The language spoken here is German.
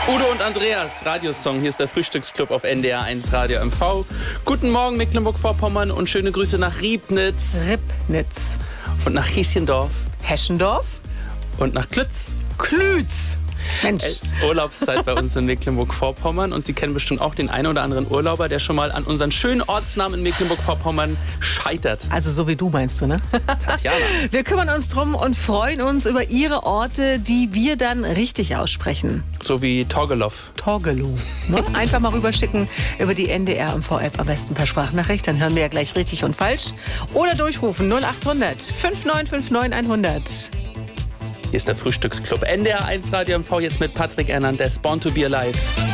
Udo und Andreas, Radiosong. Hier ist der Frühstücksclub auf NDR 1 Radio MV. Guten Morgen Mecklenburg-Vorpommern und schöne Grüße nach Riebnitz. Ribnitz. Und nach Häschendorf. Heschendorf. Und nach Klütz. Klütz. Mensch. Es ist Urlaubszeit bei uns in Mecklenburg-Vorpommern und Sie kennen bestimmt auch den einen oder anderen Urlauber, der schon mal an unseren schönen Ortsnamen in Mecklenburg-Vorpommern scheitert. Also so wie du meinst du, ne? Tatjana. Wir kümmern uns drum und freuen uns über Ihre Orte, die wir dann richtig aussprechen. So wie Torgelow. Torgelow. Ne? Einfach mal rüberschicken über die NDR MV-App, am besten per Sprachnachricht, dann hören wir ja gleich richtig und falsch. Oder durchrufen 0800 5959 100. Hier ist der Frühstücksclub. NDR 1 Radio MV jetzt mit Patrick Hernandez, Born to be Alive.